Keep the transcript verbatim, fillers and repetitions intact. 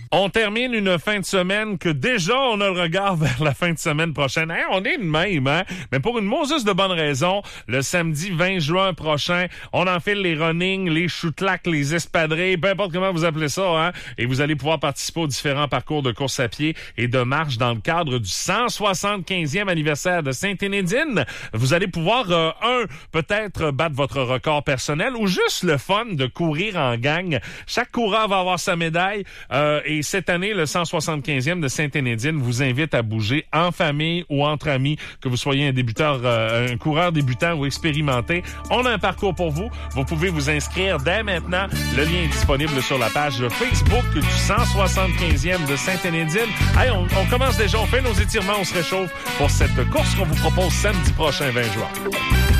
On termine une fin de semaine que déjà on a le regard vers la fin de semaine prochaine. Hey, on est de même, hein? Mais pour une Moses de bonne raison, le samedi vingt juin prochain, on enfile les running, les choutlacks, les espadrilles, peu importe comment vous appelez ça, hein? Et vous allez pouvoir participer aux différents parcours de course à pied et de marche dans le cadre du cent soixante-quinzième anniversaire de Sainte-Énédine. Vous allez pouvoir, euh, un, peut-être battre votre record personnel ou juste le fun de courir en gang. Chaque coureur va avoir sa médaille euh, et cette année, le cent soixante-quinzième de Sainte-Énédine vous invite à bouger en famille ou entre amis, que vous soyez un débuteur, euh, un coureur débutant ou expérimenté. On a un parcours pour vous. Vous pouvez vous inscrire dès maintenant. Le lien est disponible sur la page Facebook du cent soixante-quinzième de Sainte-Énédine. Hey, on, on commence déjà, on fait nos étirements, on se réchauffe pour cette course qu'on vous propose samedi prochain, vingt juin.